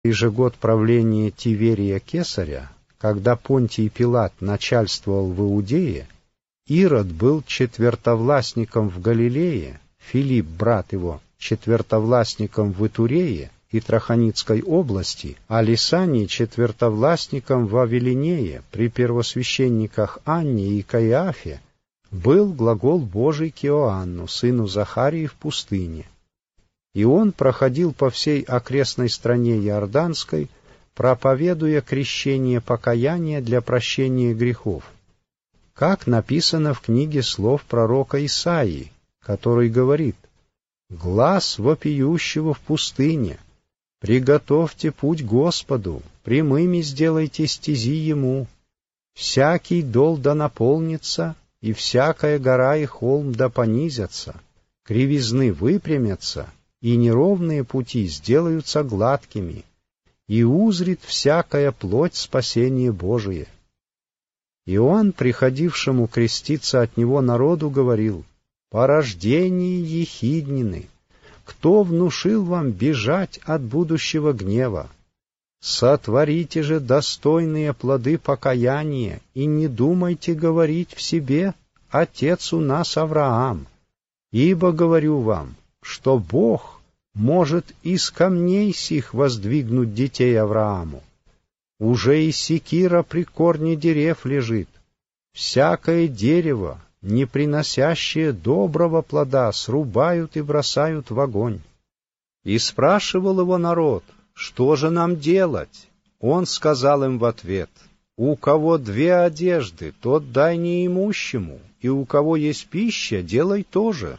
же год правления Тиверия Кесаря, когда Понтий Пилат начальствовал в Иудее, Ирод был четвертовластником в Галилее, Филипп, брат его, четвертовластником в Итурее и Траханицкой области, а Лисаний четвертовластником в Авелинее при первосвященниках Анне и Каиафе был глагол Божий к Иоанну, сыну Захарии, в пустыне. И он проходил по всей окрестной стране Иорданской, проповедуя крещение покаяния для прощения грехов, как написано в книге слов пророка Исаии, который говорит: «Глас вопиющего в пустыне, приготовьте путь Господу, прямыми сделайте стези Ему. Всякий дол да наполнится, и всякая гора и холм да понизятся, кривизны выпрямятся, и неровные пути сделаются гладкими, и узрит всякая плоть спасение Божие». Иоанн, приходившему креститься от него народу, говорил: «Порождение ехиднины, кто внушил вам бежать от будущего гнева? Сотворите же достойные плоды покаяния, и не думайте говорить в себе: Отец у нас Авраам. Ибо говорю вам, что Бог может из камней сих воздвигнуть детей Аврааму. Уже и секира при корне дерев лежит. Всякое дерево, не приносящее доброго плода, срубают и бросают в огонь». И спрашивал его народ: «Что же нам делать?» Он сказал им в ответ: «У кого две одежды, тот дай неимущему, и у кого есть пища, делай то же».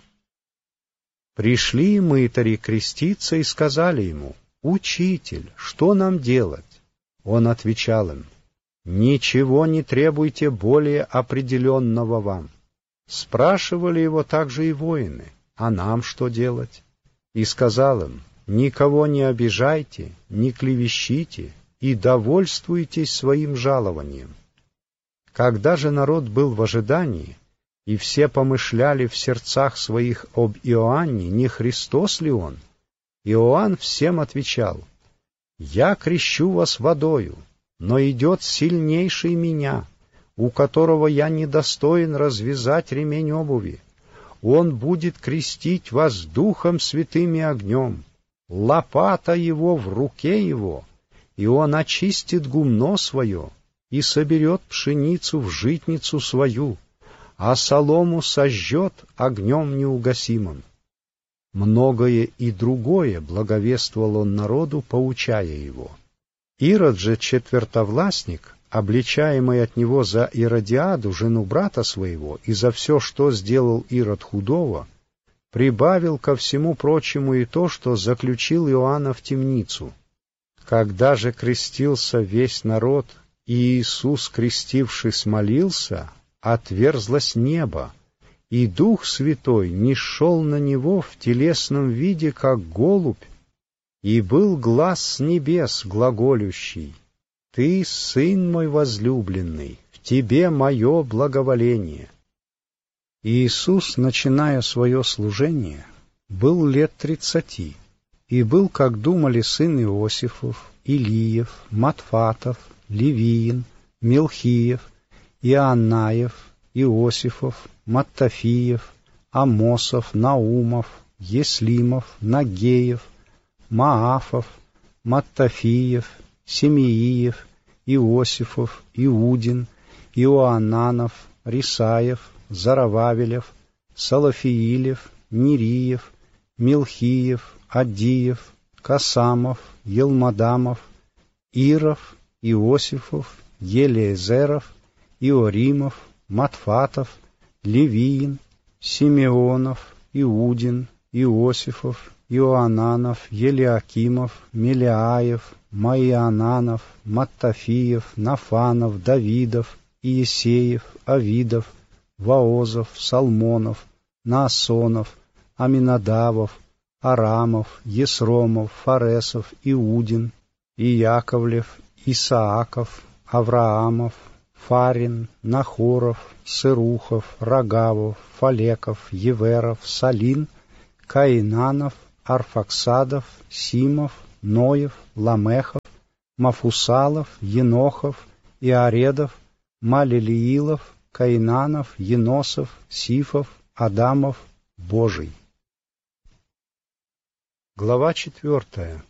Пришли мытари креститься и сказали ему: «Учитель, что нам делать?» Он отвечал им: «Ничего не требуйте более определенного вам». Спрашивали его также и воины: «А нам что делать?» И сказал им: «Никого не обижайте, не клевещите, и довольствуйтесь своим жалованием». Когда же народ был в ожидании, и все помышляли в сердцах своих об Иоанне, не Христос ли он, Иоанн всем отвечал: «Я крещу вас водою, но идет сильнейший меня, у которого я недостоин развязать ремень обуви. Он будет крестить вас Духом Святым и огнем. Лопата его в руке его, и он очистит гумно свое и соберет пшеницу в житницу свою, а солому сожжет огнем неугасимым». Многое и другое благовествовал он народу, поучая его. Ирод же четвертовластник, обличаемый от него за Иродиаду, жену брата своего, и за все, что сделал Ирод худого, прибавил ко всему прочему и то, что заключил Иоанна в темницу. Когда же крестился весь народ, и Иисус, крестившись, молился, отверзлось небо, и Дух Святой нисшел на него в телесном виде, как голубь, и был глас с небес глаголющий: «Ты, Сын мой возлюбленный, в тебе мое благоволение». Иисус, начиная свое служение, был лет 30, и был, как думали, сын Иосифов, Илиев, Матфатов, Левиин, Мелхиев, Иоаннаев, Иосифов, Маттафиев, Амосов, Наумов, Еслимов, Нагеев, Маафов, Маттафиев, Семеиев, Иосифов, Иудин, Иоаннанов, Рисаев, Зарававелев, Салафиилев, Нериев, Мелхиев, Адиев, Касамов, Елмадамов, Иров, Иосифов, Елиезеров, Иоримов, Матфатов, Левиин, Симеонов, Иудин, Иосифов, Иоаннанов, Елиакимов, Мелеаев, Маиананов, Маттафиев, Нафанов, Давидов, Иесеев, Авидов, Ваозов, Салмонов, Наасонов, Аминадавов, Арамов, Есромов, Фаресов, Иудин, Иаковлев, Исааков, Авраамов, Фарин, Нахоров, Сырухов, Рогавов, Фалеков, Еверов, Салин, Каинанов, Арфаксадов, Симов, Ноев, Ламехов, Мафусалов, Енохов, Иаредов, Малелиилов, Каинанов, Еносов, Сифов, Адамов, Божий. Глава 4.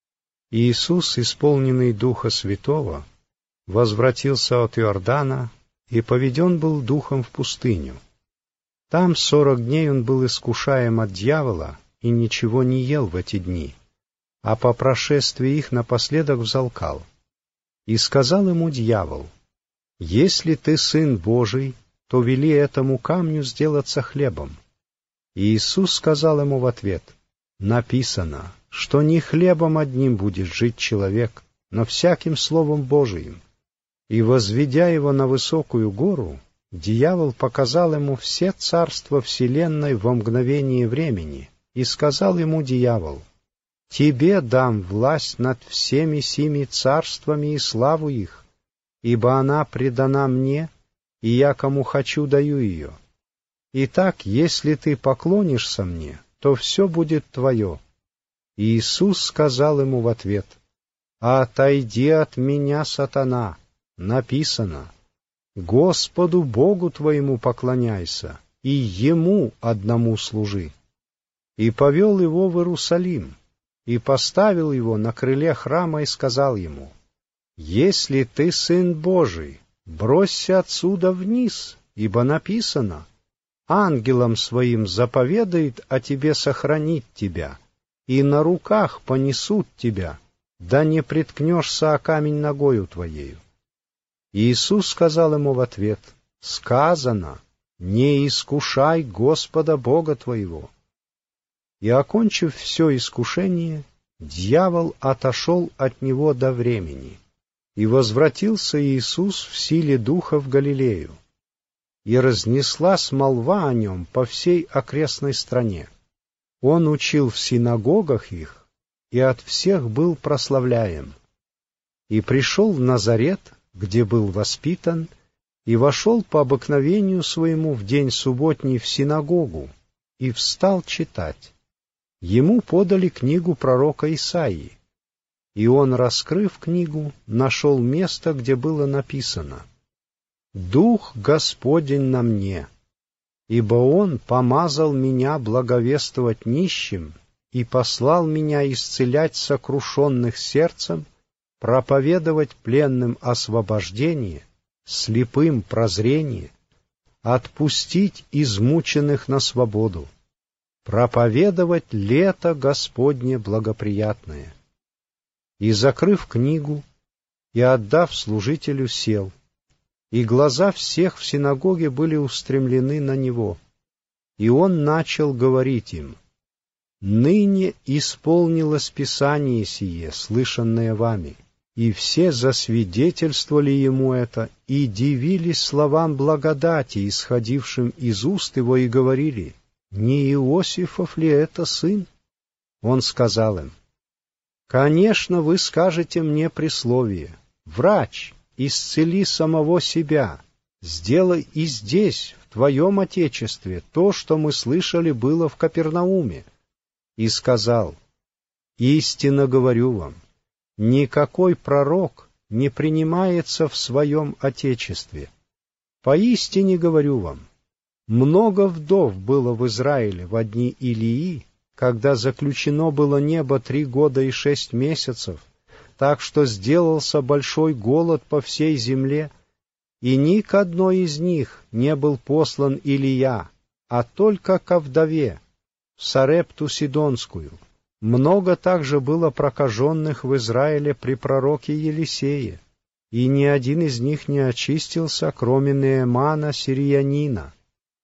Иисус, исполненный Духа Святого, возвратился от Иордана и поведен был Духом в пустыню. Там 40 дней он был искушаем от дьявола и ничего не ел в эти дни, а по прошествии их напоследок взалкал. И сказал ему дьявол: «Если ты Сын Божий, то вели этому камню сделаться хлебом». И Иисус сказал ему в ответ: «Написано, что не хлебом одним будет жить человек, но всяким словом Божиим». И, возведя его на высокую гору, дьявол показал ему все царства вселенной во мгновение времени, и сказал ему дьявол: «Тебе дам власть над всеми сими царствами и славу их, ибо она предана мне, и я кому хочу даю ее. Итак, если ты поклонишься мне, то все будет твое». И Иисус сказал ему в ответ: «Отойди от меня, сатана, написано: Господу Богу твоему поклоняйся, и Ему одному служи». И повел его в Иерусалим, и поставил его на крыле храма, и сказал ему: «Если ты Сын Божий, бросься отсюда вниз, ибо написано: ангелам своим заповедает о тебе сохранить тебя, и на руках понесут тебя, да не приткнешься о камень ногою твоею». Иисус сказал ему в ответ: «Сказано: не искушай Господа Бога твоего». И, окончив все искушение, дьявол отошел от него до времени, и возвратился Иисус в силе Духа в Галилею, и разнеслась молва о нем по всей окрестной стране. Он учил в синагогах их, и от всех был прославляем. И пришел в Назарет, где был воспитан, и вошел по обыкновению своему в день субботний в синагогу, и встал читать. Ему подали книгу пророка Исаии, и он, раскрыв книгу, нашел место, где было написано: «Дух Господень на мне, ибо Он помазал меня благовествовать нищим и послал меня исцелять сокрушенных сердцем, проповедовать пленным освобождение, слепым прозрение, отпустить измученных на свободу, проповедовать лето Господне благоприятное». И, закрыв книгу и отдав служителю, сел, и глаза всех в синагоге были устремлены на него, и он начал говорить им: «Ныне исполнилось Писание сие, слышанное вами». И все засвидетельствовали ему это, и дивились словам благодати, исходившим из уст его, и говорили: «Не Иосифов ли это сын?» Он сказал им: «Конечно, вы скажете мне присловие: врач, исцели самого себя, сделай и здесь, в твоем отечестве, то, что мы слышали было в Капернауме». И сказал: «Истинно говорю вам, никакой пророк не принимается в своем отечестве. Поистине говорю вам, много вдов было в Израиле во дни Илии, когда заключено было небо 3 года и 6 месяцев, так что сделался большой голод по всей земле, и ни к одной из них не был послан Илия, а только ко вдове, в Сарепту Сидонскую. Много также было прокаженных в Израиле при пророке Елисее, и ни один из них не очистился, кроме Неемана сириянина».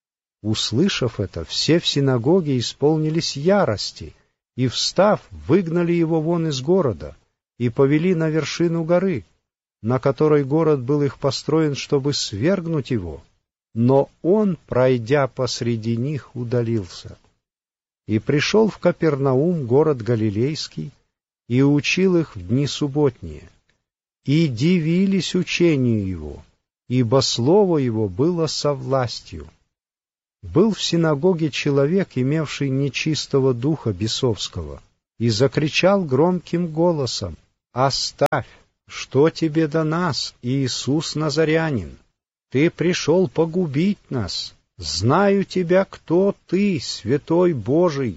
Услышав это, все в синагоге исполнились ярости, и, встав, выгнали его вон из города и повели на вершину горы, на которой город был их построен, чтобы свергнуть его. Но он, пройдя посреди них, удалился. И пришел в Капернаум, город Галилейский, и учил их в дни субботние. И дивились учению его, ибо слово его было со властью. Был в синагоге человек, имевший нечистого духа бесовского, и закричал громким голосом: «Оставь! Что тебе до нас, Иисус Назарянин? Ты пришел погубить нас! Знаю тебя, кто ты, Святой Божий!»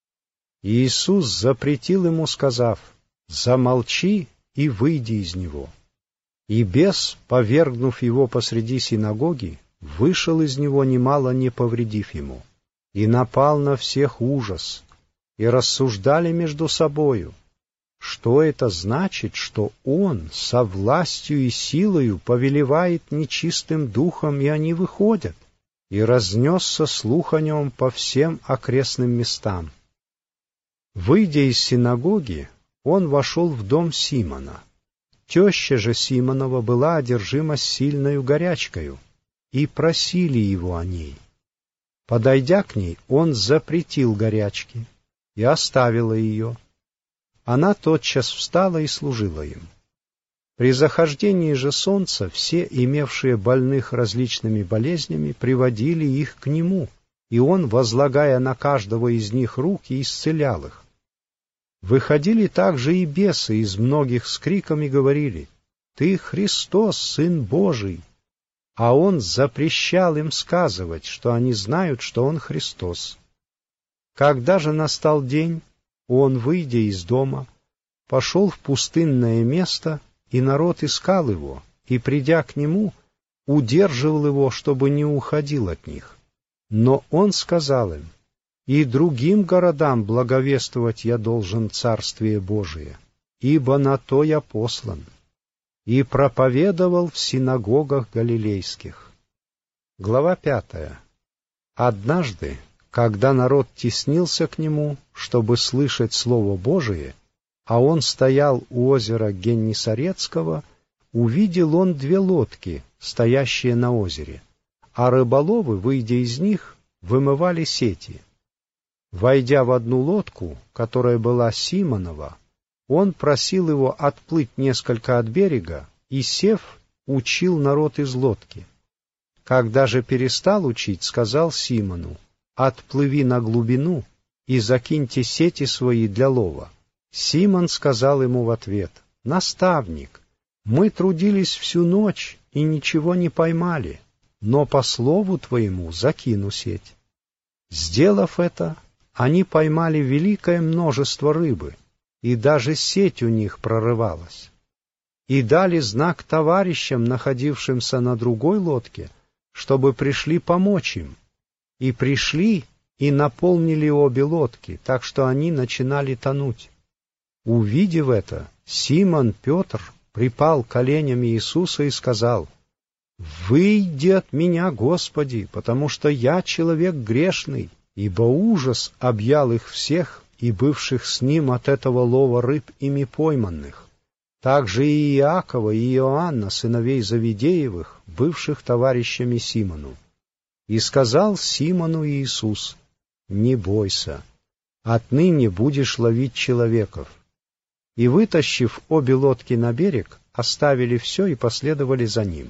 Иисус запретил ему, сказав: «Замолчи и выйди из него». И бес, повергнув его посреди синагоги, вышел из него, немало не повредив ему. И напал на всех ужас, и рассуждали между собою, что это значит, что он со властью и силою повелевает нечистым духом, и они выходят. И разнесся слух о нем по всем окрестным местам. Выйдя из синагоги, он вошел в дом Симона. Теща же Симонова была одержима сильною горячкою, и просили его о ней. Подойдя к ней, он запретил горячке и оставила ее. Она тотчас встала и служила им. При захождении же солнца все, имевшие больных различными болезнями, приводили их к нему, и он, возлагая на каждого из них руки, исцелял их. Выходили также и бесы из многих с криком и говорили: «Ты Христос, Сын Божий!» А он запрещал им сказывать, что они знают, что он Христос. Когда же настал день, он, выйдя из дома, пошел в пустынное место, и народ искал его, и, придя к нему, удерживал его, чтобы не уходил от них. Но он сказал им: «И другим городам благовествовать я должен Царствие Божие, ибо на то я послан». И проповедовал в синагогах галилейских. Глава 5. Однажды, когда народ теснился к нему, чтобы слышать Слово Божие, а он стоял у озера Геннисарецкого, увидел он 2 лодки, стоящие на озере, а рыболовы, выйдя из них, вымывали сети. Войдя в одну лодку, которая была Симонова, он просил его отплыть несколько от берега и, сев, учил народ из лодки. Когда же перестал учить, сказал Симону: «Отплыви на глубину и закиньте сети свои для лова». Симон сказал ему в ответ: «Наставник, мы трудились всю ночь и ничего не поймали, но по слову твоему закину сеть». Сделав это, они поймали великое множество рыбы, и даже сеть у них прорывалась. И дали знак товарищам, находившимся на другой лодке, чтобы пришли помочь им. И пришли и наполнили обе лодки, так что они начинали тонуть. Увидев это, Симон Петр припал коленями Иисуса и сказал: «Выйди от меня, Господи, потому что я человек грешный». Ибо ужас объял их всех и бывших с ним от этого лова рыб ими пойманных, также и Иакова и Иоанна, сыновей Завидеевых, бывших товарищами Симону. И сказал Симону Иисус: «Не бойся, отныне будешь ловить человеков». И, вытащив обе лодки на берег, оставили все и последовали за ним.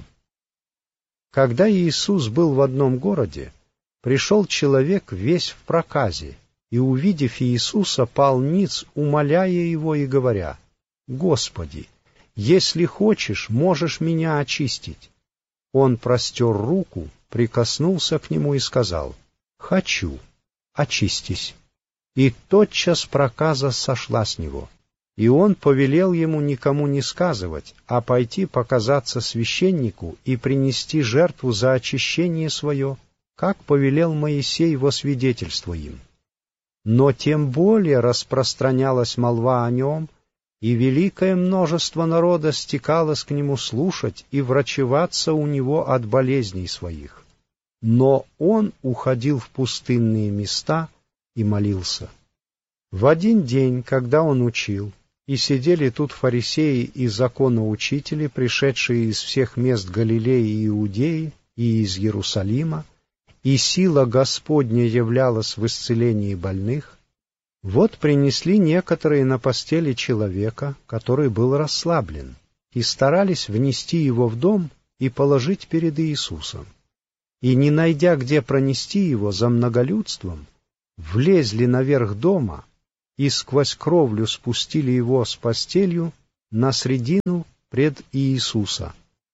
Когда Иисус был в одном городе, пришел человек весь в проказе, и, увидев Иисуса, пал ниц, умоляя его и говоря: «Господи, если хочешь, можешь меня очистить». Он простер руку, прикоснулся к нему и сказал: «Хочу, очистись». И тотчас проказа сошла с него. И он повелел ему никому не сказывать, а пойти показаться священнику и принести жертву за очищение свое, как повелел Моисей во свидетельство им. Но тем более распространялась молва о нем, и великое множество народа стекалось к нему слушать и врачеваться у него от болезней своих. Но он уходил в пустынные места и молился. В один день, когда он учил, и сидели тут фарисеи и законоучители, пришедшие из всех мест Галилеи и Иудеи и из Иерусалима, и сила Господня являлась в исцелении больных, вот принесли некоторые на постели человека, который был расслаблен, и старались внести его в дом и положить перед Иисусом. И, не найдя, где пронести его за многолюдством, влезли наверх дома и сквозь кровлю спустили его с постелью на средину пред Иисуса.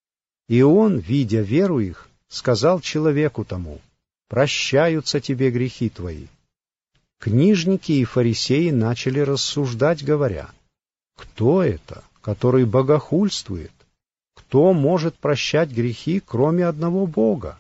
И он, видя веру их, сказал человеку тому: «Прощаются тебе грехи твои». Книжники и фарисеи начали рассуждать, говоря: «Кто это, который богохульствует? Кто может прощать грехи, кроме одного Бога?»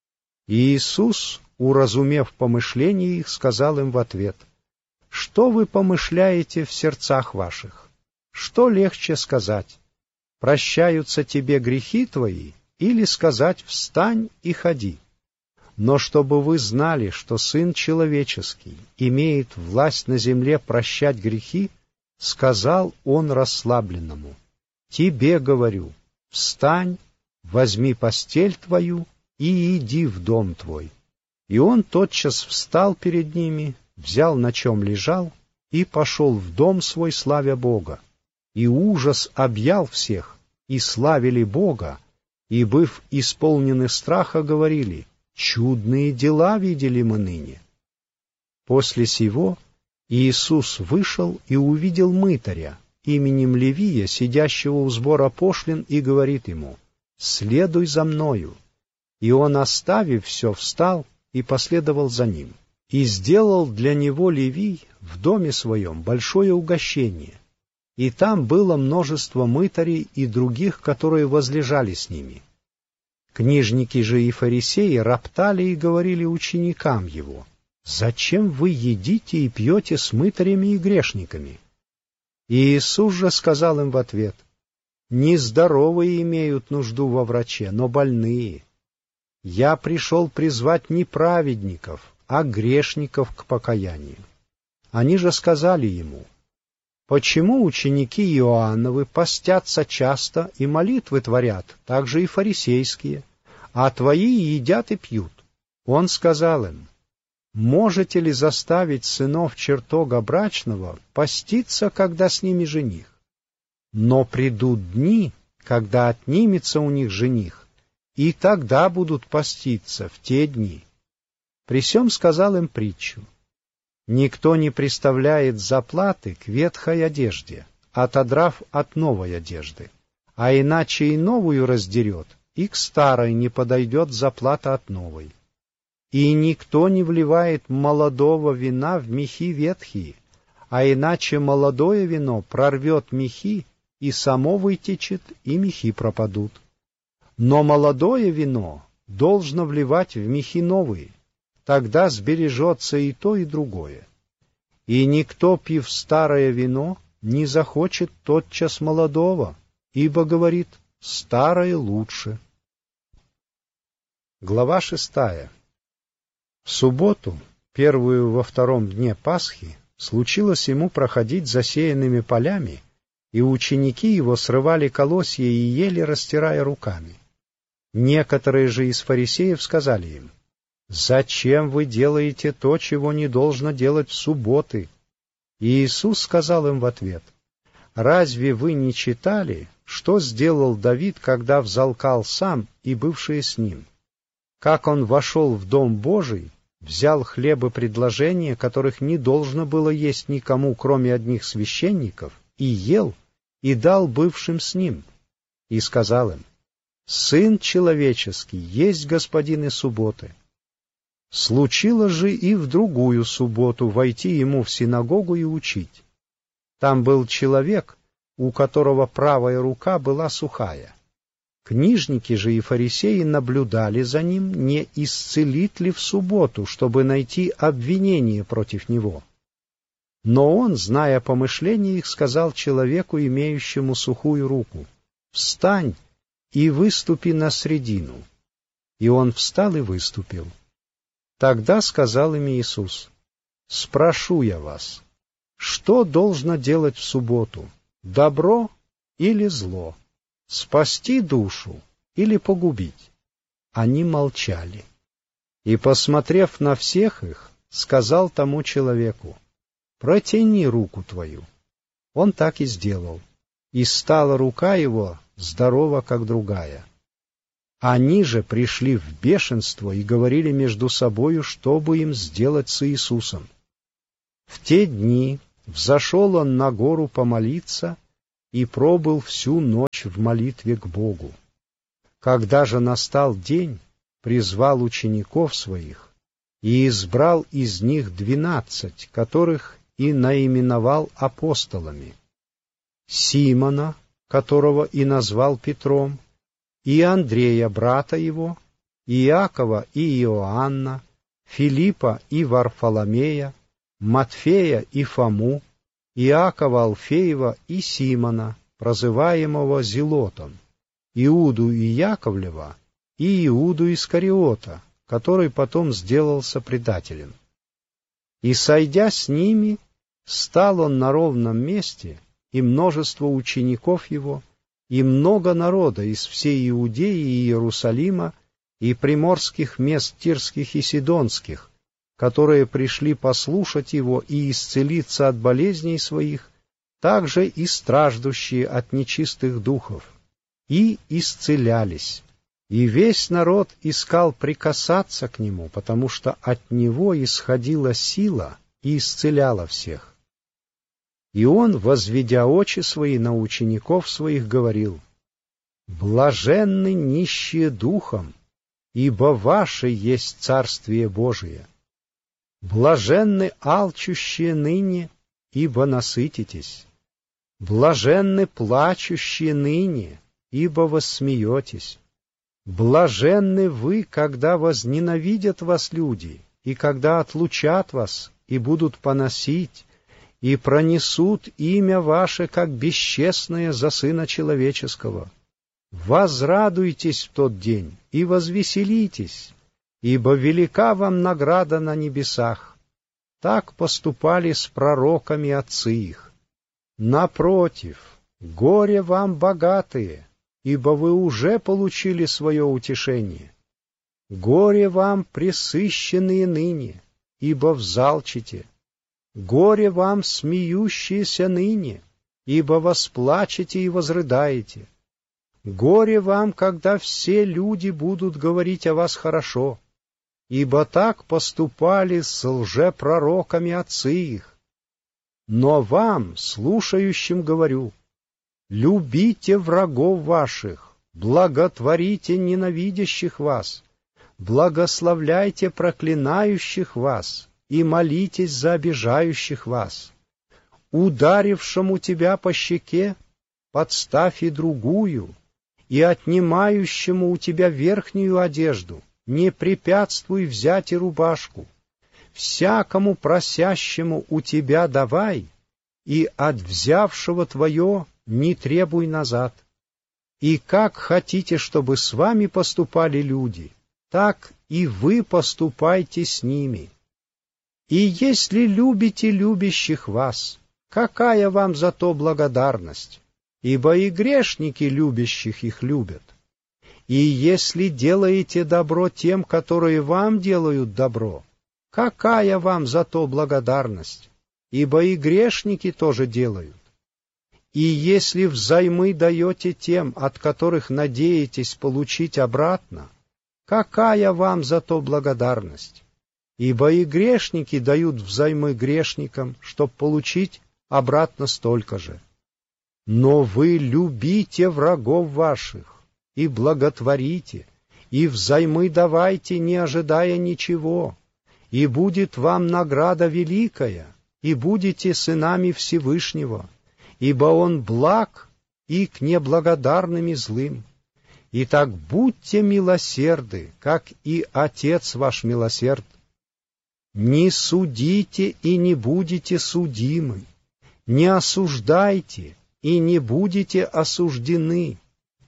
И Иисус, уразумев помышления их, сказал им в ответ: «Что вы помышляете в сердцах ваших? Что легче сказать: прощаются тебе грехи твои, или сказать: встань и ходи? Но чтобы вы знали, что Сын Человеческий имеет власть на земле прощать грехи, сказал он расслабленному: тебе говорю, встань, возьми постель твою и иди в дом твой. И он тотчас встал перед ними, взял, на чем лежал, и пошел в дом свой, славя Бога. И ужас объял всех, и славили Бога, и, быв исполнены страха, говорили: чудные дела видели мы ныне. После сего Иисус вышел и увидел мытаря, именем Левия, сидящего у сбора пошлин, и говорит ему: следуй за мною. И он, оставив все, встал и последовал за ним. И сделал для него Левий в доме своем большое угощение, и там было множество мытарей и других, которые возлежали с ними. Книжники же и фарисеи роптали и говорили ученикам его: «Зачем вы едите и пьете с мытарями и грешниками?» И Иисус же сказал им в ответ: «Не здоровые имеют нужду во враче, но больные. Я пришел призвать не праведников, а грешников к покаянию». Они же сказали ему: «Почему ученики Иоанновы постятся часто и молитвы творят, так же и фарисейские, а твои едят и пьют?» Он сказал им: «Можете ли заставить сынов чертога брачного поститься, когда с ними жених? Но придут дни, когда отнимется у них жених, и тогда будут поститься в те дни». При сем сказал им притчу: «Никто не приставляет заплаты к ветхой одежде, отодрав от новой одежды, а иначе и новую раздерет, и к старой не подойдет заплата от новой. И никто не вливает молодого вина в мехи ветхие, а иначе молодое вино прорвет мехи, и само вытечет, и мехи пропадут. Но молодое вино должно вливать в мехи новые, тогда сбережется и то, и другое. И никто, пив старое вино, не захочет тотчас молодого, ибо, говорит, старое лучше». Глава 6. В субботу, первую во втором дне Пасхи, случилось ему проходить засеянными полями, и ученики его срывали колосья и ели, растирая руками. Некоторые же из фарисеев сказали им: «Зачем вы делаете то, чего не должно делать в субботы?» И Иисус сказал им в ответ: «Разве вы не читали, что сделал Давид, когда взалкал сам и бывшие с ним? Как он вошел в дом Божий, взял хлебы предложения, которых не должно было есть никому, кроме одних священников, и ел, и дал бывшим с ним, и сказал им: Сын человеческий есть господин и субботы». Случилось же и в другую субботу войти ему в синагогу и учить. Там был человек, у которого правая рука была сухая. Книжники же и фарисеи наблюдали за ним, не исцелит ли в субботу, чтобы найти обвинение против него. Но он, зная помышления их, сказал человеку, имеющему сухую руку: «Встань и выступи на средину». И он встал и выступил. Тогда сказал им Иисус: «Спрошу я вас, что должно делать в субботу, добро или зло, спасти душу или погубить?» Они молчали. И, посмотрев на всех их, сказал тому человеку: «Протяни руку твою». Он так и сделал, и стала рука его здорова, как другая. Они же пришли в бешенство и говорили между собою, что бы им сделать с Иисусом. В те дни взошел он на гору помолиться и пробыл всю ночь в молитве к Богу. Когда же настал день, призвал учеников своих и избрал из них 12, которых и наименовал апостолами: Симона, которого и назвал Петром, и Андрея, брата его, Иакова и Иоанна, Филиппа и Варфоломея, Матфея и Фому, Иакова Алфеева и Симона, прозываемого Зелотом, Иуду и Яковлева и Иуду Искариота, который потом сделался предателем. И, сойдя с ними, стал он на ровном месте, и множество учеников его, и много народа из всей Иудеи и Иерусалима, и приморских мест Тирских и Сидонских, которые пришли послушать его и исцелиться от болезней своих, также и страждущие от нечистых духов, и исцелялись. И весь народ искал прикасаться к нему, потому что от него исходила сила и исцеляла всех. И он, возведя очи свои на учеников своих, говорил: «Блаженны нищие духом, ибо ваше есть Царствие Божие. Блаженны алчущие ныне, ибо насытитесь. Блаженны плачущие ныне, ибо воссмеетесь. Блаженны вы, когда возненавидят вас люди, и когда отлучат вас, и будут поносить, и пронесут имя ваше, как бесчестное, за Сына Человеческого. Возрадуйтесь в тот день и возвеселитесь, ибо велика вам награда на небесах. Так поступали с пророками отцы их. Напротив, горе вам, богатые, ибо вы уже получили свое утешение. Горе вам, пресыщенные ныне, ибо взалчите. Горе вам, смеющиеся ныне, ибо восплачете и возрыдаете. Горе вам, когда все люди будут говорить о вас хорошо, ибо так поступали с лжепророками отцы их. Но вам, слушающим, говорю: любите врагов ваших, благотворите ненавидящих вас, благословляйте проклинающих вас и молитесь за обижающих вас. Ударившему тебя по щеке подставь и другую, и отнимающему у тебя верхнюю одежду не препятствуй взять и рубашку. Всякому просящему у тебя давай, и от взявшего твое не требуй назад. И как хотите, чтобы с вами поступали люди, так и вы поступайте с ними. И если любите любящих вас, какая вам за то благодарность? Ибо и грешники любящих их любят. И если делаете добро тем, которые вам делают добро, какая вам за то благодарность? Ибо и грешники тоже делают. И если взаймы даете тем, от которых надеетесь получить обратно, какая вам за то благодарность? Ибо и грешники дают взаймы грешникам, чтоб получить обратно столько же. Но вы любите врагов ваших, и благотворите, и взаймы давайте, не ожидая ничего, и будет вам награда великая, и будете сынами Всевышнего, ибо Он благ и к неблагодарным и злым. Итак, будьте милосерды, как и Отец ваш милосерд. Не судите и не будете судимы, не осуждайте и не будете осуждены.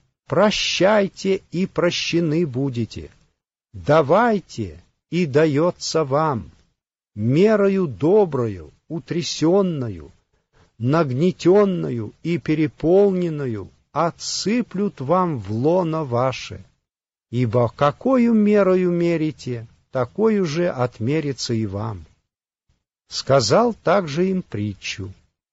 Прощайте и прощены будете. Давайте, и дается вам. Мерою доброю, утрясенную, нагнетенную и переполненную отсыплют вам в лоно ваше. Ибо какою мерою мерите, такою же отмерится и вам. Сказал также им притчу: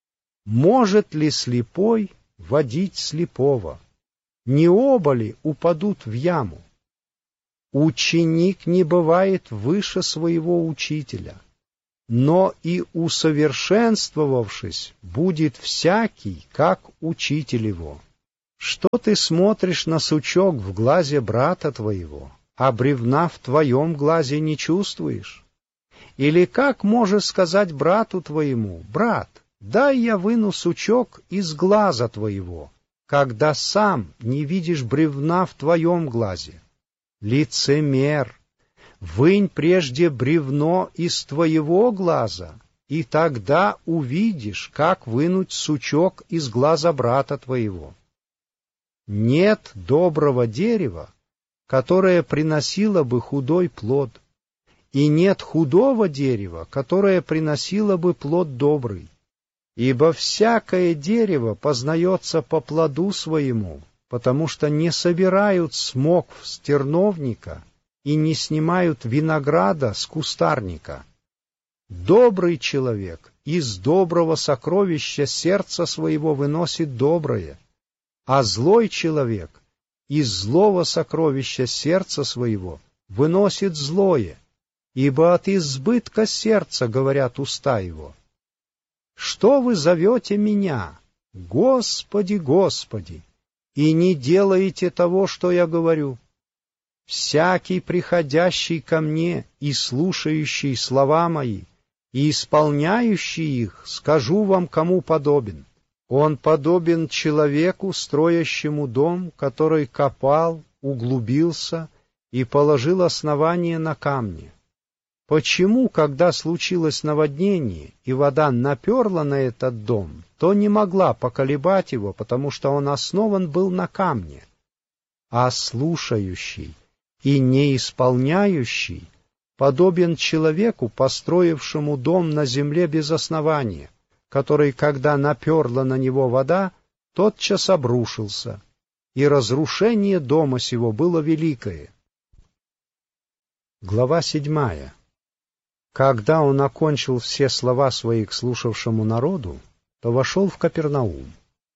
может ли слепой водить слепого? Не оба ли упадут в яму? Ученик не бывает выше своего учителя, но и усовершенствовавшись, будет всякий, как учитель его. Что ты смотришь на сучок в глазе брата твоего, а бревна в твоем глазе не чувствуешь? Или как можешь сказать брату твоему: брат, дай я выну сучок из глаза твоего, когда сам не видишь бревна в твоем глазе? Лицемер! Вынь прежде бревно из твоего глаза, и тогда увидишь, как вынуть сучок из глаза брата твоего. Нет доброго дерева, которое приносило бы худой плод, и нет худого дерева, которое приносило бы плод добрый. Ибо всякое дерево познается по плоду своему, потому что не собирают смокв с терновника и не снимают винограда с кустарника. Добрый человек из доброго сокровища сердца своего выносит доброе, а злой человек из злого сокровища сердца своего выносит злое, ибо от избытка сердца говорят уста его. Что вы зовете меня, Господи, Господи, и не делаете того, что я говорю? Всякий, приходящий ко мне и слушающий слова мои, и исполняющий их, скажу вам, кому подобен. Он подобен человеку, строящему дом, который копал, углубился и положил основание на камне. Почему, когда случилось наводнение, и вода наперла на этот дом, то не могла поколебать его, потому что он основан был на камне? А слушающий и не исполняющий подобен человеку, построившему дом на земле без основания, который, когда наперла на него вода, тотчас обрушился, и разрушение дома сего было великое. Глава 7. Когда он окончил все слова свои к слушавшему народу, то вошел в Капернаум.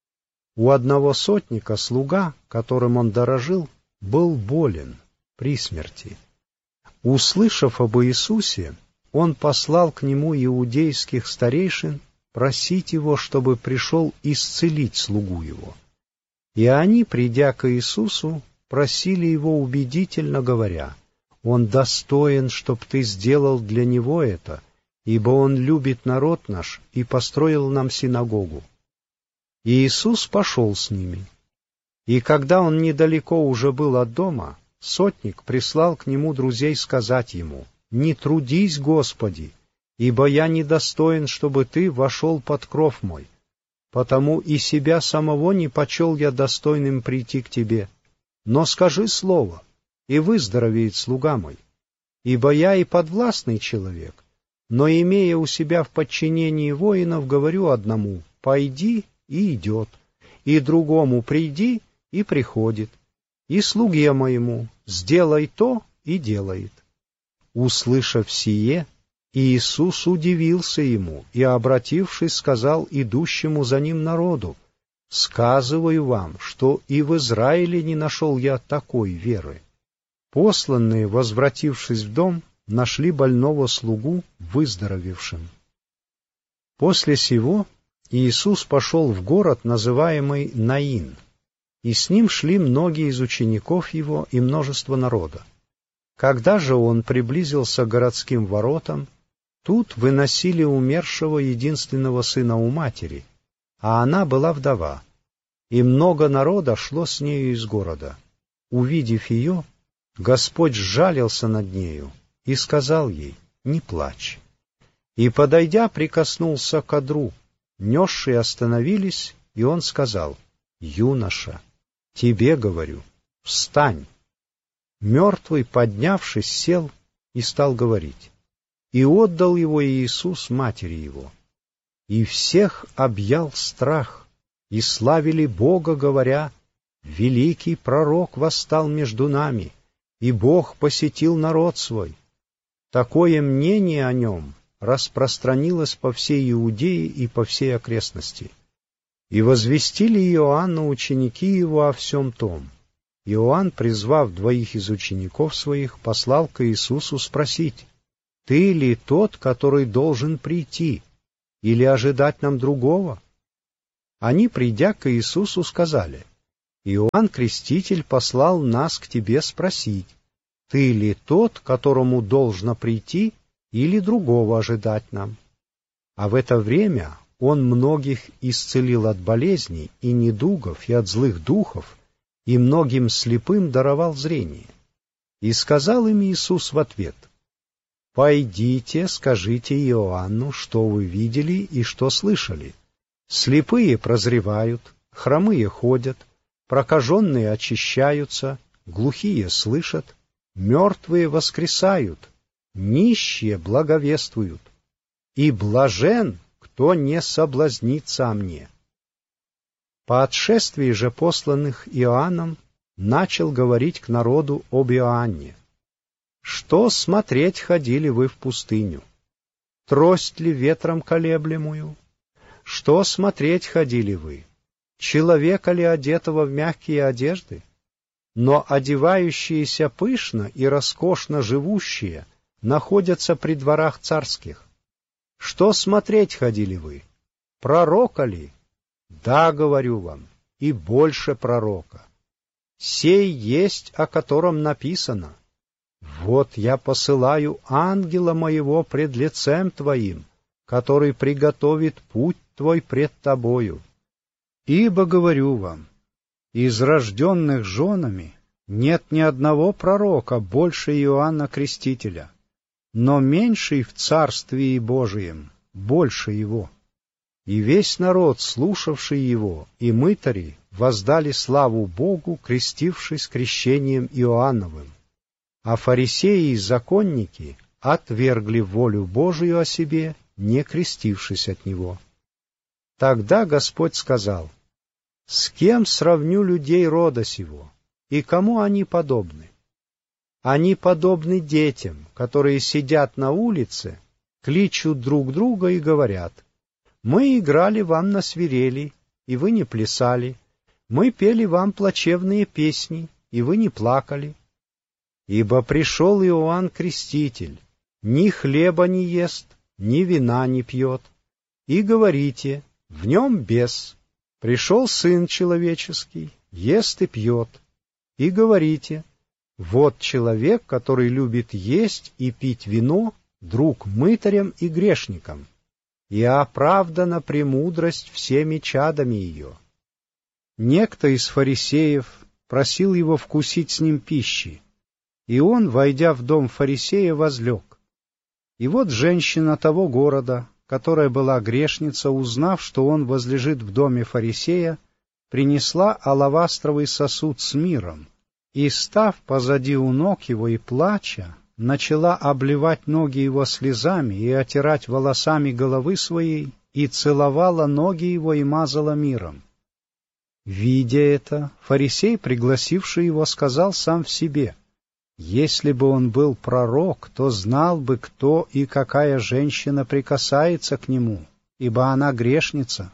У одного сотника слуга, которым он дорожил, был болен при смерти. Услышав об Иисусе, он послал к нему иудейских старейшин просить его, чтобы пришел исцелить слугу его. И они, придя к Иисусу, просили его убедительно, говоря: «Он достоин, чтоб ты сделал для него это, ибо он любит народ наш и построил нам синагогу». И Иисус пошел с ними. И когда он недалеко уже был от дома, сотник прислал к нему друзей сказать ему: «Не трудись, Господи, ибо я недостоин, чтобы ты вошел под кров мой, потому и себя самого не почел я достойным прийти к тебе. Но скажи слово, и выздоровеет слуга мой. Ибо я и подвластный человек, но, имея у себя в подчинении воинов, говорю одному: пойди, и идет, и другому: приди, и приходит, и слуге моему: сделай то, и делает». Услышав сие, Иисус удивился ему и, обратившись, сказал идущему за ним народу: «Сказываю вам, что и в Израиле не нашел я такой веры». Посланные, возвратившись в дом, нашли больного слугу выздоровевшим. После сего Иисус пошел в город, называемый Наин, и с ним шли многие из учеников его и множество народа. Когда же он приблизился к городским воротам, тут выносили умершего единственного сына у матери, а она была вдова, и много народа шло с нею из города. Увидев ее, Господь сжалился над нею и сказал ей: «Не плачь». И, подойдя, прикоснулся к одру. Несшие остановились, и он сказал: «Юноша, тебе говорю, встань». Мертвый, поднявшись, сел и стал говорить. И отдал его Иисус матери его. И всех объял страх, и славили Бога, говоря: «Великий пророк восстал между нами, и Бог посетил народ свой». Такое мнение о нем распространилось по всей Иудее и по всей окрестности. И возвестили Иоанну ученики его о всем том. Иоанн, призвав 2 из учеников своих, послал к Иисусу спросить: Ты ли тот, который должен прийти, или ожидать нам другого? Они, придя к Иисусу, сказали: Иоанн Креститель послал нас к тебе спросить, ты ли тот, которому должно прийти, или другого ожидать нам? А в это время он многих исцелил от болезней и недугов и от злых духов, и многим слепым даровал зрение. И сказал им Иисус в ответ: «Пойдите, скажите Иоанну, что вы видели и что слышали. Слепые прозревают, хромые ходят, прокаженные очищаются, глухие слышат, мертвые воскресают, нищие благовествуют. И блажен, кто не соблазнится о мне». По отшествии же посланных Иоанном начал говорить к народу об Иоанне. «Что смотреть ходили вы в пустыню? Трость ли ветром колеблемую? Что смотреть ходили вы? Человека ли одетого в мягкие одежды? Но одевающиеся пышно и роскошно живущие находятся при дворах царских. Что смотреть ходили вы? Пророка ли? Да, говорю вам, и больше пророка. Сей есть, о котором написано: вот я посылаю ангела моего пред лицем твоим, который приготовит путь твой пред тобою. Ибо, говорю вам, из рожденных женами нет ни одного пророка больше Иоанна Крестителя, но меньший в Царствии Божием больше его. И весь народ, слушавший его, и мытари, воздали славу Богу, крестившись крещением Иоанновым. А фарисеи и законники отвергли волю Божию о себе, не крестившись от него. Тогда Господь сказал: «С кем сравню людей рода сего, и кому они подобны? Они подобны детям, которые сидят на улице, кличут друг друга и говорят: мы играли вам на свирели, и вы не плясали, мы пели вам плачевные песни, и вы не плакали. Ибо пришел Иоанн Креститель, ни хлеба не ест, ни вина не пьет, и говорите: в нем бес. Пришел Сын Человеческий, ест и пьет, и говорите: вот человек, который любит есть и пить вино, друг мытарям и грешникам, и оправдана премудрость всеми чадами ее». Некто из фарисеев просил его вкусить с ним пищи, и он, войдя в дом фарисея, возлег. И вот женщина того города, которая была грешница, узнав, что он возлежит в доме фарисея, принесла алавастровый сосуд с миром, и, став позади у ног его и плача, начала обливать ноги его слезами и отирать волосами головы своей, и целовала ноги его и мазала миром. Видя это, фарисей, пригласивший его, сказал сам в себе: если бы он был пророк, то знал бы, кто и какая женщина прикасается к нему, ибо она грешница.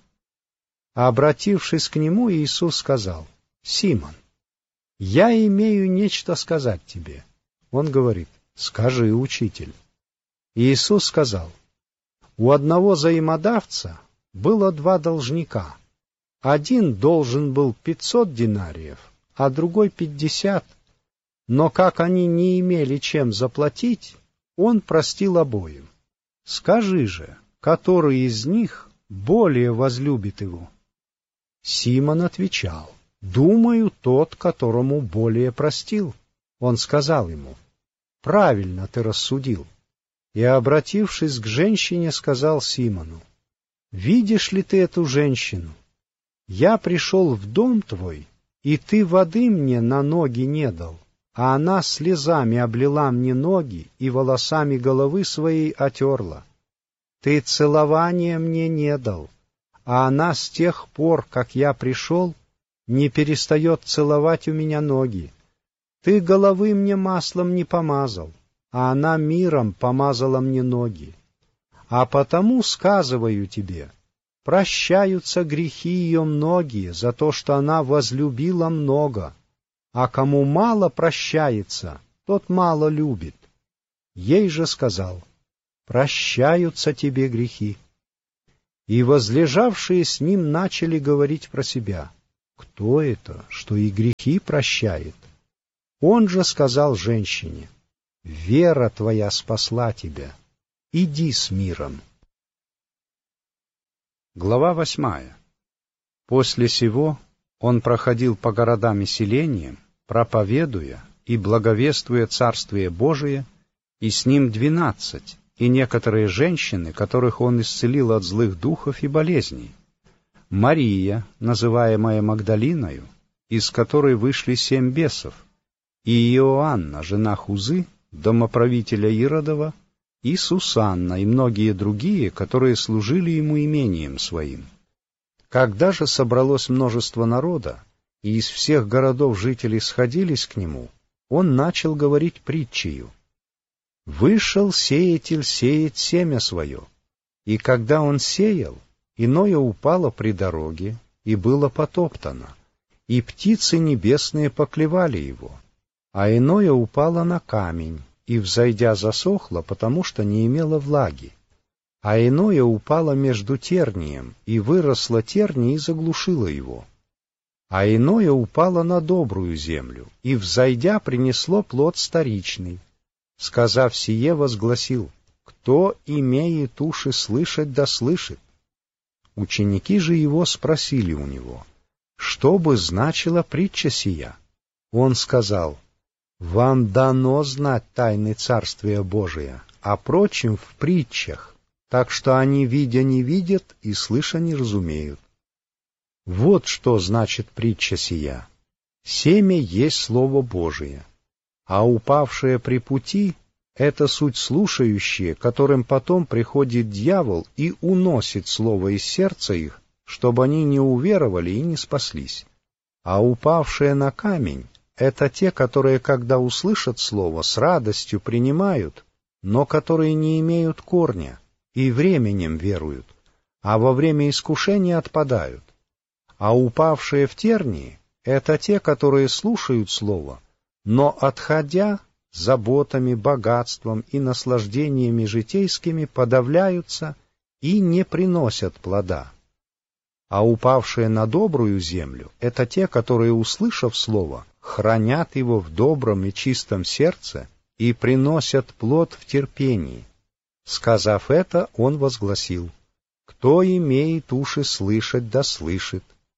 А обратившись к нему, Иисус сказал: «Симон, я имею нечто сказать тебе». Он говорит: «Скажи, учитель». Иисус сказал: у одного взаимодавца было 2 должника. Один должен был 500 динариев, а другой 50. Но как они не имели чем заплатить, он простил обоим. Скажи же, который из них более возлюбит его? Симон отвечал: думаю, тот, которому более простил. Он сказал ему: правильно ты рассудил. И, обратившись к женщине, сказал Симону: видишь ли ты эту женщину? Я пришел в дом твой, и ты воды мне на ноги не дал, а она слезами облила мне ноги и волосами головы своей отерла. Ты целования мне не дал, а она с тех пор, как я пришел, не перестает целовать у меня ноги. Ты головы мне маслом не помазал, а она миром помазала мне ноги. А потому сказываю тебе, прощаются грехи ее многие за то, что она возлюбила много, а кому мало прощается, тот мало любит. Ей же сказал: прощаются тебе грехи». И возлежавшие с ним начали говорить про себя: «Кто это, что и грехи прощает?» Он же сказал женщине: «Вера твоя спасла тебя, иди с миром». Глава 8. После сего он проходил по городам и селениям, проповедуя и благовествуя Царствие Божие, и с ним 12, и некоторые женщины, которых он исцелил от злых духов и болезней. Мария, называемая Магдалиною, из которой вышли 7 бесов, и Иоанна, жена Хузы, домоправителя Иродова, и Сусанна, и многие другие, которые служили ему имением своим. Когда же собралось множество народа, и из всех городов жители сходились к нему, он начал говорить притчею: «Вышел сеятель сеять семя свое, и когда он сеял, иное упало при дороге, и было потоптано, и птицы небесные поклевали его, а иное упало на камень, и, взойдя, засохло, потому что не имело влаги, а иное упало между тернием, и выросло терни и заглушило его, а иное упало на добрую землю, и, взойдя, принесло плод старичный. Сказав сие, возгласил: «Кто имеет уши слышать, да слышит». Ученики же его спросили у него: «Что бы значила притча сия?» Он сказал: «Вам дано знать тайны Царствия Божия, а прочим в притчах, так что они, видя, не видят, и слыша, не разумеют. Вот что значит притча сия: семя есть Слово Божие, а упавшие при пути — это суть слушающие, которым потом приходит дьявол и уносит слово из сердца их, чтобы они не уверовали и не спаслись. А упавшие на камень — это те, которые, когда услышат слово, с радостью принимают, но которые не имеют корня и временем веруют, а во время искушения отпадают. А упавшие в тернии — это те, которые слушают слово, но, отходя, заботами, богатством и наслаждениями житейскими подавляются и не приносят плода. А упавшие на добрую землю — это те, которые, услышав слово, хранят его в добром и чистом сердце и приносят плод в терпении. Сказав это, он возгласил: «Кто имеет уши слышать, да слышит».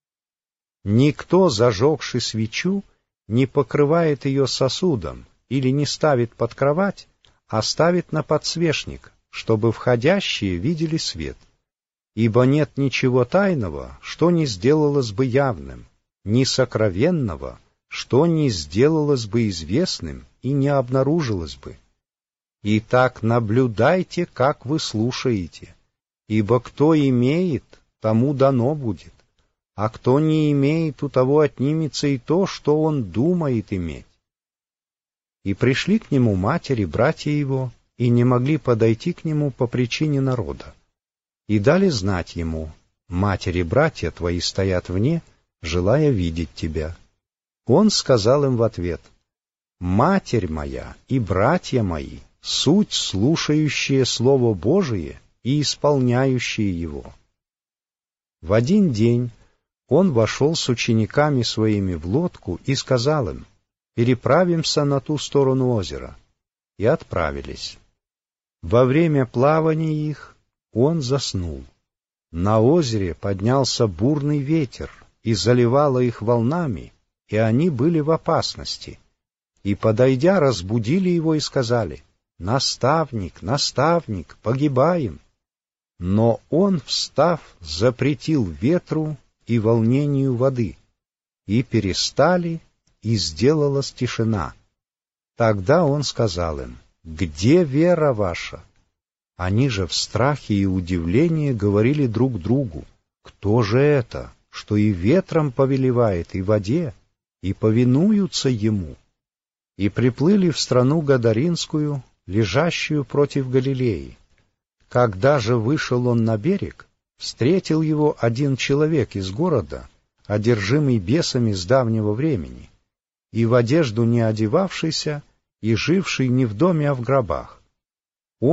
Никто, зажегший свечу, не покрывает ее сосудом или не ставит под кровать, а ставит на подсвечник, чтобы входящие видели свет. Ибо нет ничего тайного, что не сделалось бы явным, ни сокровенного, что не сделалось бы известным и не обнаружилось бы. Итак, наблюдайте, как вы слушаете, ибо кто имеет, тому дано будет, а кто не имеет, у того отнимется и то, что он думает иметь». И пришли к нему матери, братья его, и не могли подойти к нему по причине народа. И дали знать ему: «Матери, братья твои стоят вне, желая видеть тебя». Он сказал им в ответ: «Матерь моя и братья мои — суть слушающие Слово Божие и исполняющие его». В один день он вошел с учениками своими в лодку и сказал им: «Переправимся на ту сторону озера». И отправились. Во время плавания их он заснул. На озере поднялся бурный ветер и заливало их волнами, и они были в опасности. И, подойдя, разбудили его и сказали: «Наставник, наставник, погибаем». Но он, встав, запретил ветру и волнению воды, и перестали, и сделалась тишина. Тогда он сказал им: «Где вера ваша?» Они же в страхе и удивлении говорили друг другу: «Кто же это, что и ветром повелевает, и воде, и повинуются ему?» И приплыли в страну Гадаринскую, лежащую против Галилеи. Когда же вышел он на берег, встретил его один человек из города, одержимый бесами с давнего времени, и в одежду не одевавшийся, и живший не в доме, а в гробах. Он,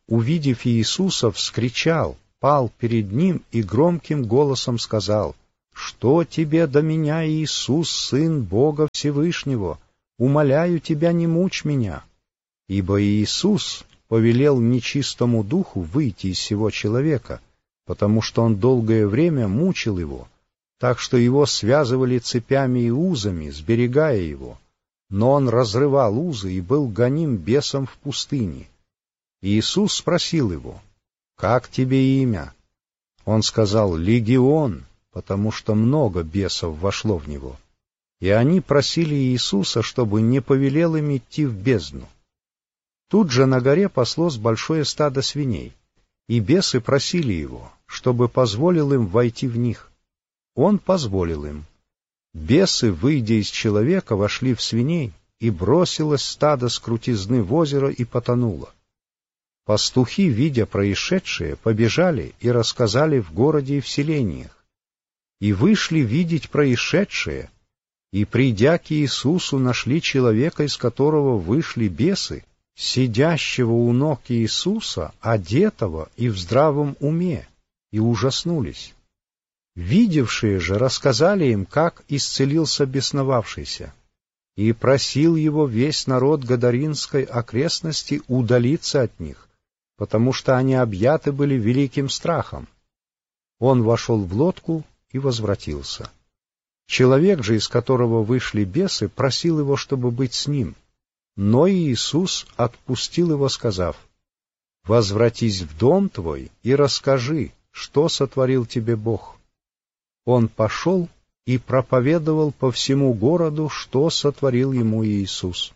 увидев Иисуса, вскричал, пал перед ним и громким голосом сказал: «Что тебе до меня, Иисус, Сын Бога Всевышнего? Умоляю тебя, не мучь меня». Ибо Иисус повелел нечистому духу выйти из сего человека, потому что он долгое время мучил его, так что его связывали цепями и узами, сберегая его. Но он разрывал узы и был гоним бесом в пустыне. Иисус спросил его: «Как тебе имя?» Он сказал: «Легион», потому что много бесов вошло в него. И они просили Иисуса, чтобы не повелел им идти в бездну. Тут же на горе паслось большое стадо свиней, и бесы просили его, чтобы позволил им войти в них. Он позволил им. Бесы, выйдя из человека, вошли в свиней, и бросилось стадо с крутизны в озеро и потонуло. Пастухи, видя происшедшее, побежали и рассказали в городе и в селениях. И вышли видеть происшедшее, и, придя к Иисусу, нашли человека, из которого вышли бесы, сидящего у ног Иисуса, одетого и в здравом уме, и ужаснулись. Видевшие же рассказали им, как исцелился бесновавшийся, и просил его весь народ Гадаринской окрестности удалиться от них, потому что они объяты были великим страхом. Он вошел в лодку и возвратился. Человек же, из которого вышли бесы, просил его, чтобы быть с ним, но Иисус отпустил его, сказав: «Возвратись в дом твой и расскажи, что сотворил тебе Бог». Он пошел и проповедовал по всему городу, что сотворил ему Иисус.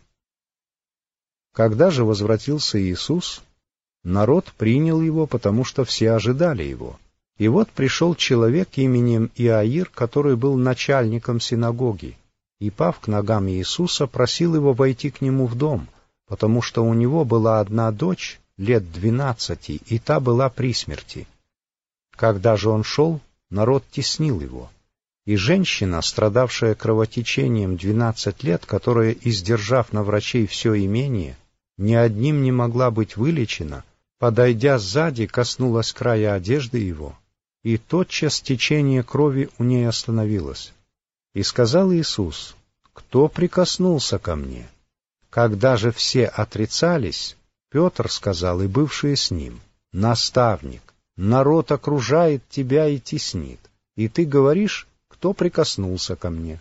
Когда же возвратился Иисус, народ принял его, потому что все ожидали его. И вот пришел человек именем Иаир, который был начальником синагоги, и, пав к ногам Иисуса, просил его войти к нему в дом, потому что у него была одна дочь, лет 12, и та была при смерти. Когда же он шел, народ теснил его, и женщина, страдавшая кровотечением 12 лет, которая, издержав на врачей все имение, ни одним не могла быть вылечена, подойдя сзади, коснулась края одежды его, и тотчас течение крови у ней остановилось. И сказал Иисус: «Кто прикоснулся ко мне?» Когда же все отрицались, Петр сказал, и бывшие с ним: «Наставник, народ окружает тебя и теснит, и ты говоришь: кто прикоснулся ко мне?»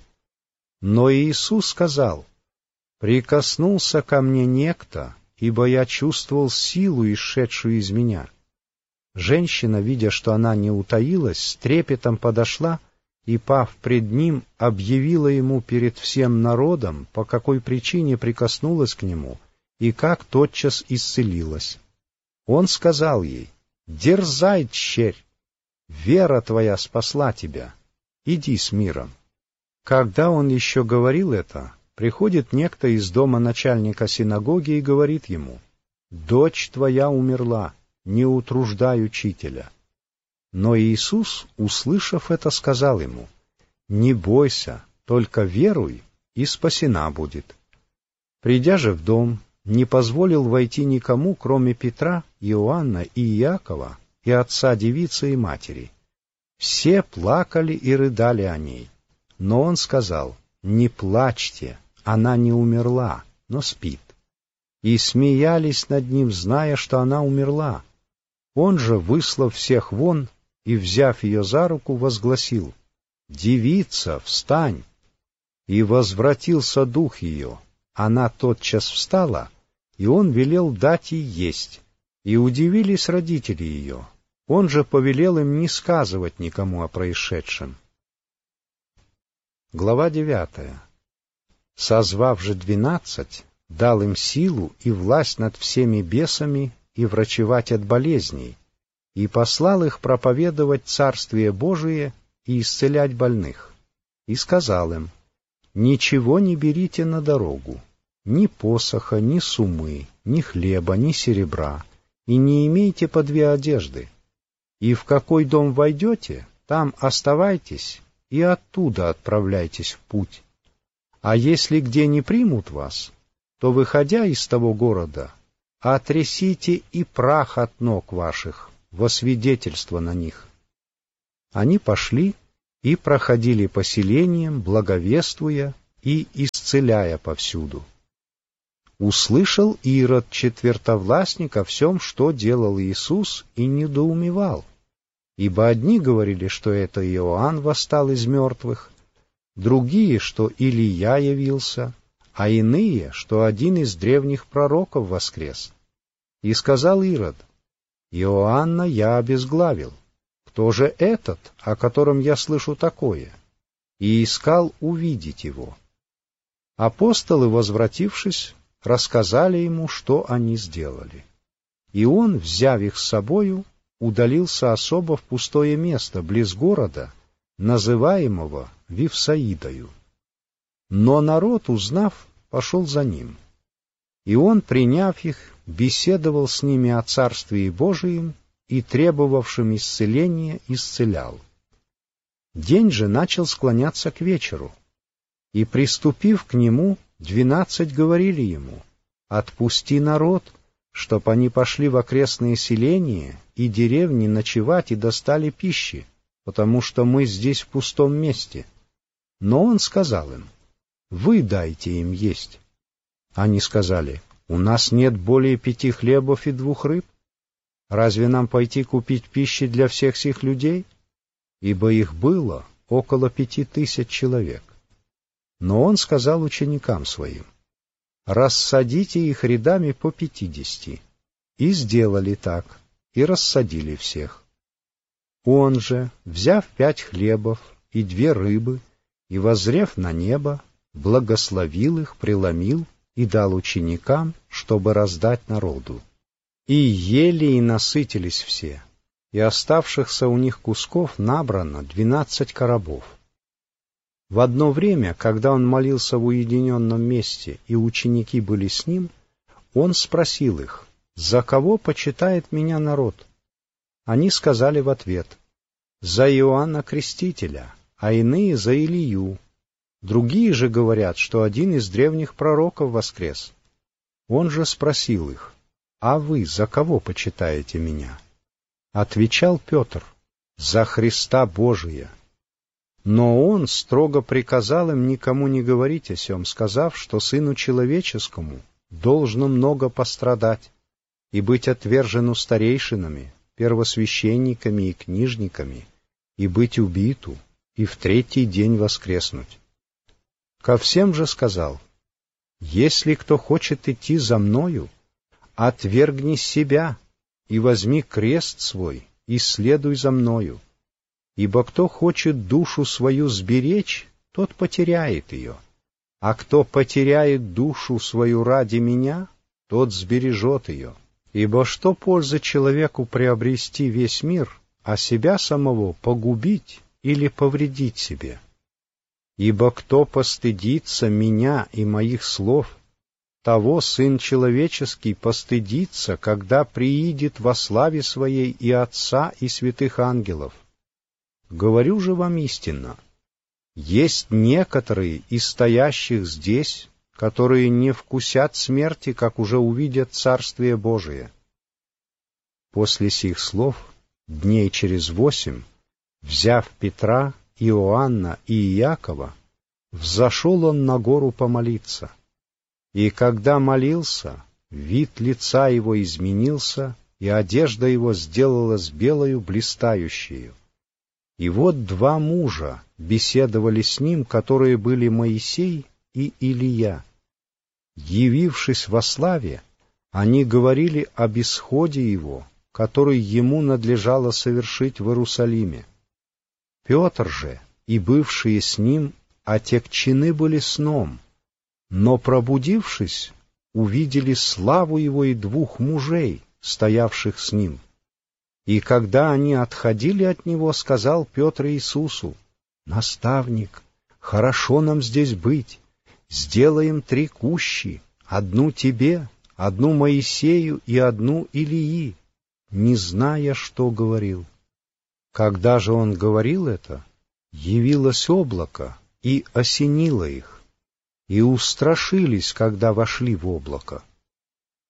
Но Иисус сказал: «Прикоснулся ко мне некто, ибо я чувствовал силу, исшедшую из меня». Женщина, видя, что она не утаилась, с трепетом подошла и, пав пред ним, объявила ему перед всем народом, по какой причине прикоснулась к нему, и как тотчас исцелилась. Он сказал ей: «Дерзай, тщерь! Вера твоя спасла тебя. Иди с миром». Когда он еще говорил это, приходит некто из дома начальника синагоги и говорит ему: «Дочь твоя умерла, не утруждай учителя». Но Иисус, услышав это, сказал ему: «Не бойся, только веруй, и спасена будет». Придя же в дом, не позволил войти никому, кроме Петра, Иоанна и Иакова, и отца девицы и матери. Все плакали и рыдали о ней. Но он сказал: «Не плачьте, она не умерла, но спит». И смеялись над ним, зная, что она умерла. Он же, выслав всех вон и, взяв ее за руку, возгласил: «Девица, встань!» И возвратился дух ее. Она тотчас встала, и он велел дать ей есть. И удивились родители ее. Он же повелел им не сказывать никому о происшедшем. Глава 9. Созвав же 12, дал им силу и власть над всеми бесами и врачевать от болезней, и послал их проповедовать Царствие Божие и исцелять больных. И сказал им: «Ничего не берите на дорогу, ни посоха, ни сумы, ни хлеба, ни серебра, и не имейте по 2 одежды. И в какой дом войдете, там оставайтесь, и оттуда отправляйтесь в путь. А если где не примут вас, то, выходя из того города, отрясите и прах от ног ваших во свидетельство на них». Они пошли и проходили по селениям, благовествуя и исцеляя повсюду. Услышал Ирод, четвертовластник, о всем, что делал Иисус, и недоумевал. Ибо одни говорили, что это Иоанн восстал из мертвых, другие, что Илия явился, а иные, что один из древних пророков воскрес. И сказал Ирод: «Иоанна я обезглавил. Кто же этот, о котором я слышу такое?» И искал увидеть его. Апостолы, возвратившись, рассказали ему, что они сделали. И он, взяв их с собою, удалился особо в пустое место, близ города, называемого Вифсаидою. Но народ, узнав, пошел за ним. И он, приняв их, беседовал с ними о Царствии Божием и требовавшим исцеления исцелял. День же начал склоняться к вечеру, и, приступив к нему, 12 говорили ему: «Отпусти народ, чтоб они пошли в окрестные селения и деревни ночевать и достали пищи, потому что мы здесь в пустом месте». Но он сказал им: «Вы дайте им есть». Они сказали: «У нас нет более 5 хлебов и 2 рыб. Разве нам пойти купить пищи для всех сих людей?» Ибо их было около 5000 человек. Но он сказал ученикам своим: «Рассадите их рядами по 50». И сделали так, и рассадили всех. Он же, взяв 5 хлебов и 2 рыбы, и воззрев на небо, благословил их, преломил и дал ученикам, чтобы раздать народу. И ели и насытились все, и оставшихся у них кусков набрано 12 коробов. В одно время, когда он молился в уединенном месте, и ученики были с ним, он спросил их: «За кого почитает меня народ?» Они сказали в ответ: «За Иоанна Крестителя, а иные за Илию. Другие же говорят, что один из древних пророков воскрес». Он же спросил их: «А вы за кого почитаете меня?» Отвечал Петр: «За Христа Божия». Но он строго приказал им никому не говорить о сем, сказав, что Сыну Человеческому должно много пострадать и быть отвержену старейшинами, первосвященниками и книжниками, и быть убиту, и в 3-й день воскреснуть. Ко всем же сказал: «Если кто хочет идти за мною, отвергни себя и возьми крест свой, и следуй за мною. Ибо кто хочет душу свою сберечь, тот потеряет ее, а кто потеряет душу свою ради меня, тот сбережет ее. Ибо что пользы человеку приобрести весь мир, а себя самого погубить или повредить себе? Ибо кто постыдится меня и моих слов, того Сын Человеческий постыдится, когда приидет во славе Своей и Отца, и святых ангелов. Говорю же вам истинно, есть некоторые из стоящих здесь, которые не вкусят смерти, как уже увидят Царствие Божие». После сих слов, дней через 8, взяв Петра, Иоанна и Иакова, взошел он на гору помолиться. И когда молился, вид лица его изменился, и одежда его сделалась белою блистающею. И вот 2 мужа беседовали с ним, которые были Моисей и Илия. Явившись во славе, они говорили об исходе его, который ему надлежало совершить в Иерусалиме. Петр же и бывшие с ним отягчены были сном, но, пробудившись, увидели славу его и 2 мужей, стоявших с ним. И когда они отходили от него, сказал Петр Иисусу: «Наставник, хорошо нам здесь быть. Сделаем 3 кущи, 1 тебе, 1 Моисею и 1 Илии», не зная, что говорил. Когда же он говорил это, явилось облако и осенило их, и устрашились, когда вошли в облако.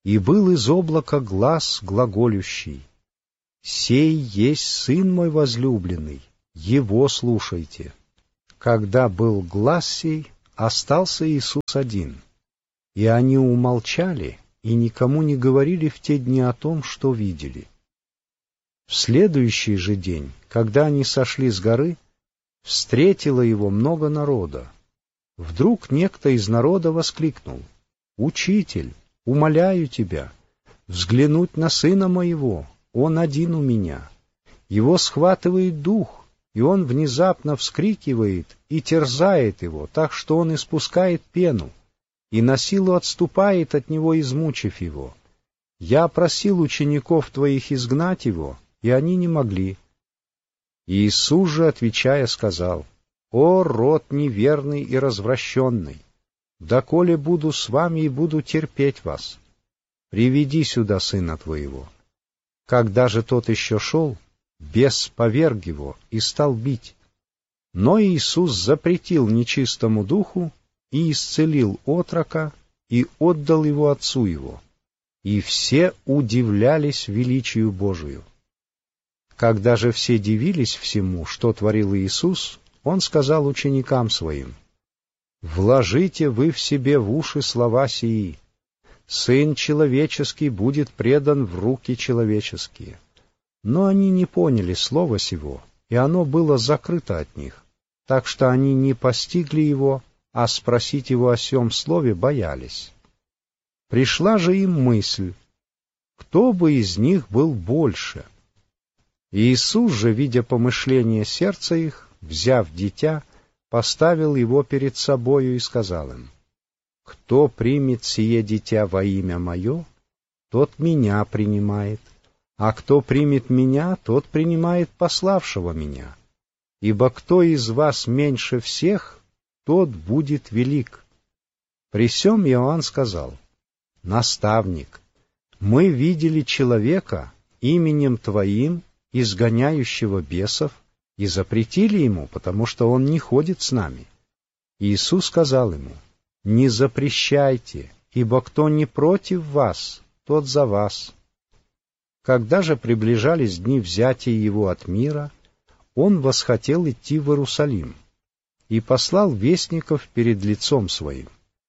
И был из облака глас глаголющий: «Сей есть Сын мой возлюбленный, Его слушайте». Когда был глас сей, остался Иисус один, и они умолчали и никому не говорили в те дни о том, что видели. В следующий же день, когда они сошли с горы, встретило его много народа. Вдруг некто из народа воскликнул: «Учитель, умоляю тебя, взглянуть на сына моего, он один у меня. Его схватывает дух, и он внезапно вскрикивает и терзает его, так что он испускает пену, и насилу отступает от него, измучив его. Я просил учеников твоих изгнать его, и они не могли». Иисус же, отвечая, сказал: «О, род неверный и развращенный! Доколе буду с вами и буду терпеть вас? Приведи сюда сына твоего». Когда же тот еще шел, бес поверг его и стал бить. Но Иисус запретил нечистому духу и исцелил отрока и отдал его отцу его. И все удивлялись величию Божию. Когда же все дивились всему, что творил Иисус, Он сказал ученикам Своим: «Вложите вы в себе в уши слова сии. Сын человеческий будет предан в руки человеческие». Но они не поняли слова сего, и оно было закрыто от них, так что они не постигли его, а спросить его о сем слове боялись. Пришла же им мысль, кто бы из них был больше. Иисус же, видя помышления сердца их, взяв дитя, поставил его перед собою и сказал им: «Кто примет сие дитя во имя мое, тот меня принимает. А кто примет меня, тот принимает пославшего меня. Ибо кто из вас меньше всех, тот будет велик». При сем Иоанн сказал: «Наставник, мы видели человека именем Твоим, изгоняющего бесов, и запретили ему, потому что он не ходит с нами». Иисус сказал ему: «Не запрещайте, ибо кто не против вас, тот за вас». Когда же приближались дни взятия его от мира, он восхотел идти в Иерусалим и послал вестников перед лицом своим.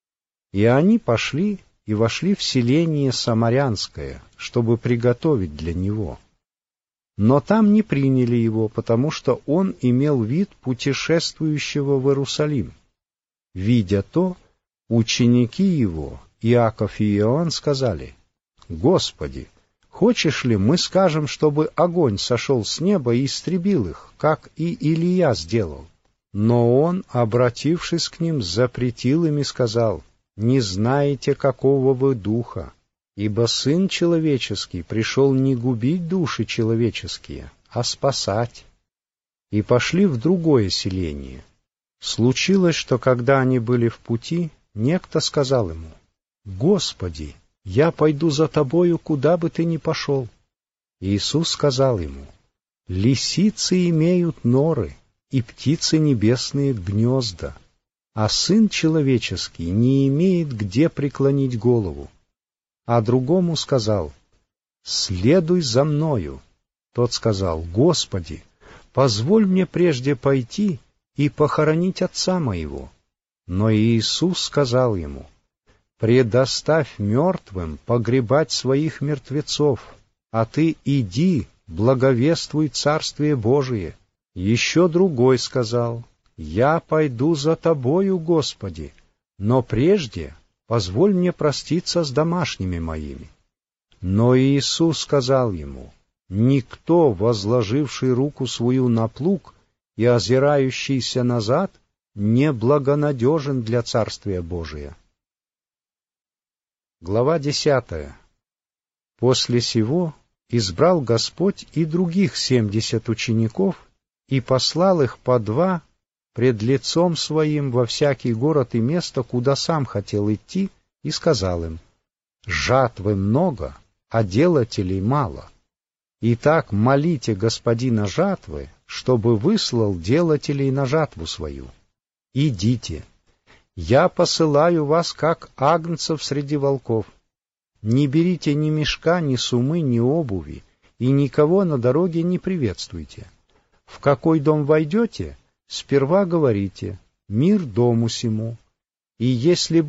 И они пошли и вошли в селение Самарянское, чтобы приготовить для него. Но там не приняли его, потому что он имел вид путешествующего в Иерусалим. Видя то, ученики его, Иаков и Иоанн, сказали: «Господи, хочешь ли, мы скажем, чтобы огонь сошел с неба и истребил их, как и Илия сделал?» Но он, обратившись к ним, запретил им и сказал: «Не знаете, какого вы духа, ибо Сын Человеческий пришел не губить души человеческие, а спасать». И пошли в другое селение. Случилось, что когда они были в пути, некто сказал ему: «Господи, я пойду за тобою, куда бы ты ни пошел». Иисус сказал ему: «Лисицы имеют норы, и птицы небесные гнезда, а Сын Человеческий не имеет где преклонить голову». А другому сказал: «Следуй за мною». Тот сказал: «Господи, позволь мне прежде пойти и похоронить отца моего». Но Иисус сказал ему: «Предоставь мертвым погребать своих мертвецов, а ты иди, благовествуй Царствие Божие». Еще другой сказал: «Я пойду за тобою, Господи, но прежде позволь мне проститься с домашними моими». Но Иисус сказал ему: «Никто, возложивший руку свою на плуг и озирающийся назад, не благонадежен для Царствия Божия». Глава 10. После сего избрал Господь и других 70 учеников и послал их по 2 пред лицом Своим во всякий город и место, куда сам хотел идти, и сказал им: «Жатвы много, а делателей мало. Итак, молите Господина жатвы, чтобы выслал делателей на жатву свою. Идите, я посылаю вас, как агнцев среди волков. Не берите ни мешка, ни сумы, ни обуви, и никого на дороге не приветствуйте. В какой дом войдете, сперва говорите: «Мир дому сему». И если